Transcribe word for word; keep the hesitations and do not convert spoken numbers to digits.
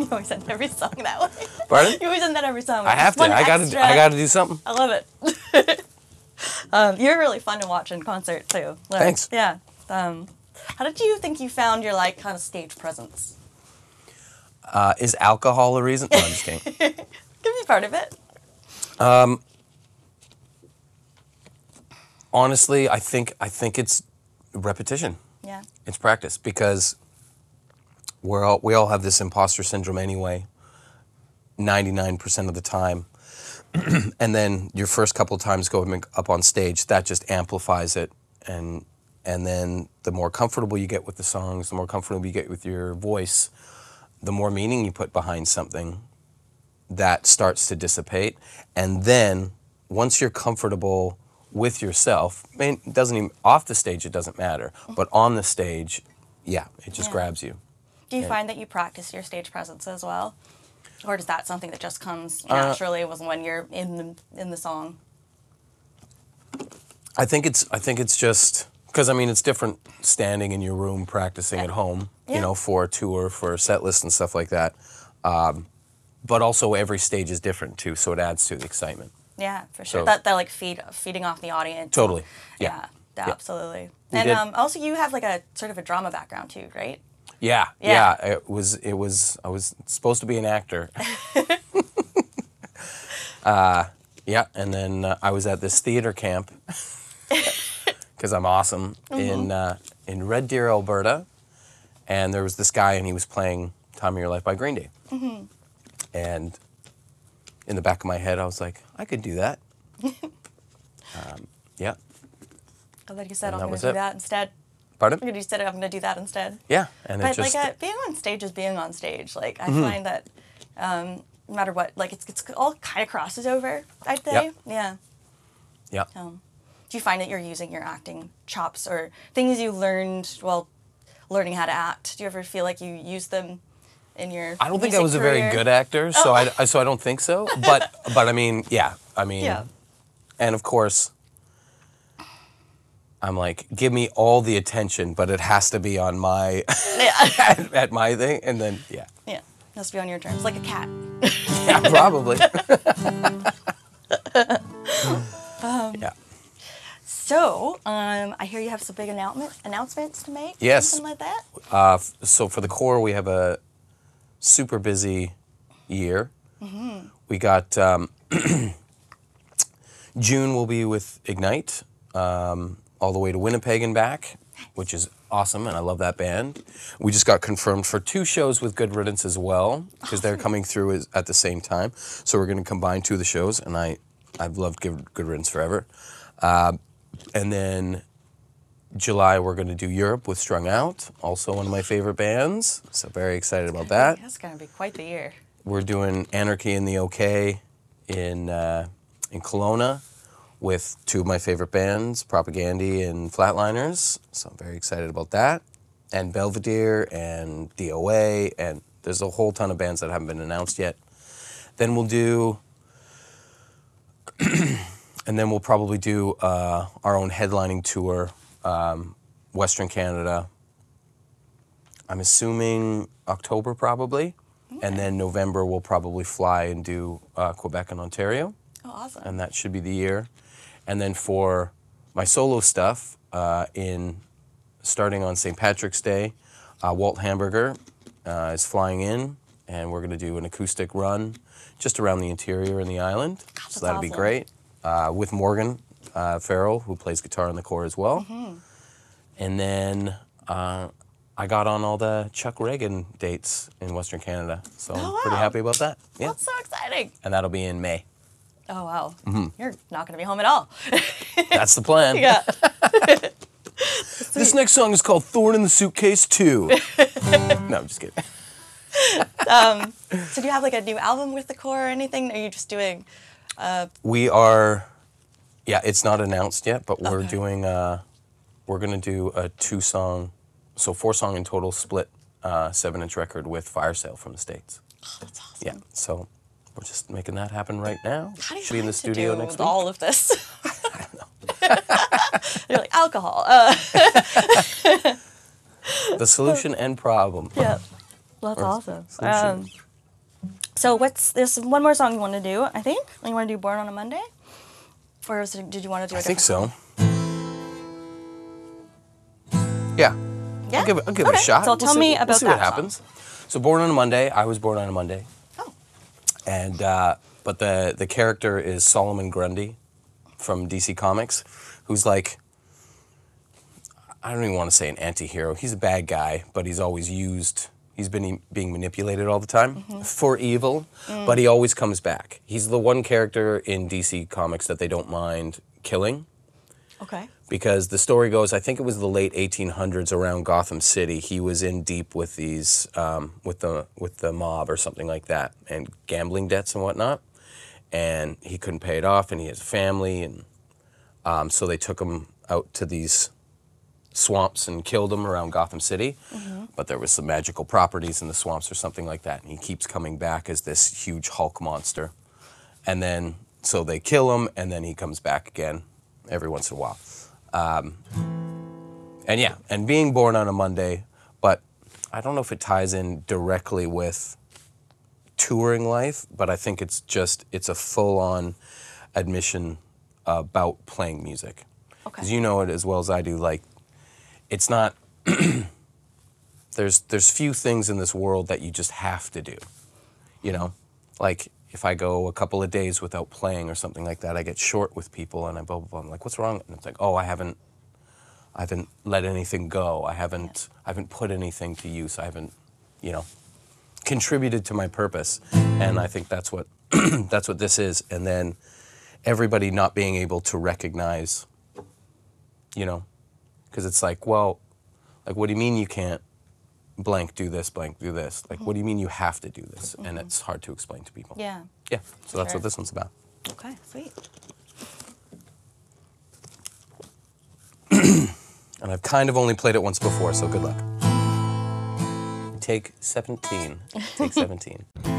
You always end every song that way. Pardon? You always end that every song. I have to. I gotta. Extra. I gotta do something. I love it. um, you're really fun to watch in concert too. Like, Thanks. Yeah. Um, how did you think you found your like kind of stage presence? Uh, is alcohol a reason? No, I'm just kidding. Could be part of it. Um, honestly, I think I think it's repetition. Yeah. It's practice because we're all, we all have this imposter syndrome anyway. ninety-nine percent of the time, and then your first couple of times going up on stage, that just amplifies it, and and then the more comfortable you get with the songs, the more comfortable you get with your voice, the more meaning you put behind something, that starts to dissipate. And then once you're comfortable with yourself, I mean, it doesn't even, off the stage it doesn't matter, but on the stage, yeah, it just Yeah. grabs you. Do you Yeah. find that you practice your stage presence as well? Or is that something that just comes Uh, naturally was when you're in the, in the song? I think it's I think it's just because I mean it's different standing in your room practicing Yeah. at home, Yeah. you know, for a tour, for a set list and stuff like that. Um, but also every stage is different too, so it adds to the excitement. Yeah, for sure. So- that that like feed feeding off the audience. Totally. Yeah, Yeah. yeah, Yeah. absolutely. We And did- um, also you have like a sort of a drama background too, right? Yeah, Yeah. yeah. It was it was I was supposed to be an actor. uh, yeah, and then uh, I was at this theater camp because I'm awesome in uh, in Red Deer, Alberta, and there was this guy and he was playing "Time of Your Life" by Green Day, Mm-hmm. and in the back of my head I was like, I could do that. um, yeah. I thought you said And I'm that going was to do it. that instead. Pardon? You said I'm going to do that instead. Yeah, and it But just like uh, being on stage is being on stage. Like I Mm-hmm. find that um, no matter what, like it's it's all kind of crosses over. I'd say. Yep. Yeah. yeah. Um, do you find that you're using your acting chops or things you learned while learning how to act? Do you ever feel like you use them in your? I don't think I music was a career? very good actor, so I, I so I don't think so. But but I mean, yeah, I mean, Yeah. and of course, I'm like, give me all the attention, but it has to be on my Yeah. at, at my thing, and then yeah, Yeah. It has to be on your terms, like a cat. yeah, probably. yeah. So, um, I hear you have some big announcement announcements to make. Yes. Something like that. Uh, f- so for the core, we have a super busy year. Mm-hmm. We got um, June will be with Ignite, um, all the way to Winnipeg and back, which is awesome, and I love that band. We just got confirmed for two shows with Good Riddance as well, because they're coming through as, at the same time. So we're going to combine two of the shows, and I, I've loved Good, Good Riddance forever. Uh, and then July, we're going to do Europe with Strung Out, also one of my favorite bands. So very excited about that. That's gonna be quite the year. We're doing Anarchy in the OK in uh, in Kelowna with two of my favorite bands, Propagandy and Flatliners. So I'm very excited about that. And Belvedere and D O A, and there's a whole ton of bands that haven't been announced yet. Then we'll do, and then we'll probably do uh, our own headlining tour, um, Western Canada. I'm assuming October probably. And then November we'll probably fly and do uh, Quebec and Ontario. Oh, awesome. And that should be the year. And then for my solo stuff, uh, in starting on Saint Patrick's Day, uh, Walt Hamburger uh, is flying in, and we're going to do an acoustic run just around the interior and the island. That's So that'll be awesome. great. Uh, with Morgan uh, Farrell, who plays guitar in the core as well. Mm-hmm. And then uh, I got on all the Chuck Reagan dates in Western Canada, so I'm Oh, pretty wow. happy about that. Yeah, That's so exciting. and that'll be in May. Oh wow. Mm-hmm. You're not gonna be home at all. That's the plan. Yeah. This next song is called Thorn in the Suitcase two. No, I'm just kidding. Um, so do you have like a new album with the core or anything? Or are you just doing? We are, yeah, it's not announced yet, but we're Okay. doing, uh, we're going to do a two-song, so four-song in total split uh, seven-inch record with Fire Sale from the States. Oh, that's awesome. Yeah, so we're just making that happen right now. How do you Should be in the find studio to do next week. all of this? I don't know. You're like alcohol. Uh, The solution and problem. yeah. Well, that's Or awesome. solution. Um, So what's there's one more song you want to do? I think you want to do "Born on a Monday," or is it, did you want to do? A I think different so. Yeah. Yeah. I'll give it, I'll give it a Okay. shot. So tell see, me we'll about see that what happens. So born on a Monday. I was born on a Monday. Oh. And uh, but the the character is Solomon Grundy from D C Comics, who's like, I don't even want to say an anti-hero. He's a bad guy, but he's always used. He's been e- being manipulated all the time mm-hmm. for evil, mm. but he always comes back. He's the one character in D C Comics that they don't mind killing. Okay. Because the story goes, I think it was the late eighteen hundreds around Gotham City. He was in deep with these, um, with the with the mob or something like that, and gambling debts and whatnot. And he couldn't pay it off, and he has a family, and um, so they took him out to these swamps and killed him around Gotham City. Mm-hmm. But there was some magical properties in the swamps or something like that, and he keeps coming back as this huge Hulk monster. And then so they kill him, and then he comes back again every once in a while. Um, and yeah, and being born on a Monday, but I don't know if it ties in directly with touring life, but I think it's just, it's a full-on admission about playing music. Okay. Because you know it as well as I do, like, it's not, there's, there's few things in this world that you just have to do, you know? Like, if I go a couple of days without playing or something like that, I get short with people and I blah, blah, blah. I'm like, what's wrong? And it's like, oh, I haven't, I haven't let anything go. I haven't, I haven't put anything to use. I haven't, you know, contributed to my purpose. And I think that's what, that's what this is. And then everybody not being able to recognize, you know, because it's like, well, like, what do you mean you can't blank do this, blank do this? Like, mm-hmm. what do you mean you have to do this? Mm-hmm. And it's hard to explain to people. Yeah. Yeah, so that's sure. what this one's about. Okay, sweet. And I've kind of only played it once before, so good luck. Take seventeen. Take seventeen.